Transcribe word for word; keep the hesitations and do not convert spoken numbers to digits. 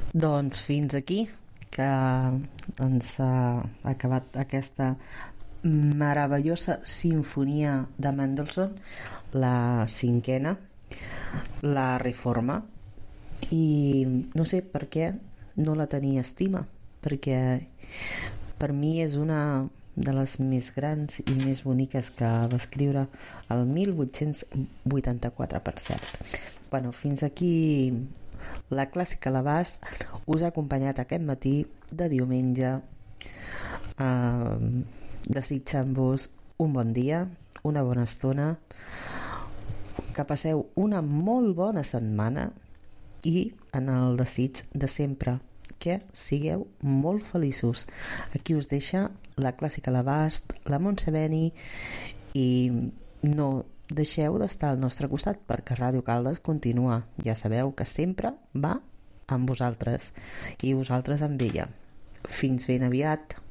Doncs fins aquí que ens ha acabat aquesta meravellosa sinfonia de Mendelssohn, la cinquena, la Riforma, i no sé per què no la tenia estima, perquè per mi és una de les més grans i més boniques que va escriure el mil vuit-cents vuitanta-quatre, per cert. Bueno, fins aquí la clàssica a l'abast. Us ha acompanyat aquest matí de diumenge, eh, desitjant-vos un bon dia, una bona estona, que passeu una molt bona setmana i en el desig de sempre, que sigueu molt feliços. Aquí us deixa la clàssica a l'abast, la Montse Beni, i no deixeu d'estar al nostre costat perquè Ràdio Caldes continua. Ja sabeu que sempre va amb vosaltres i vosaltres amb ella. Fins ben aviat.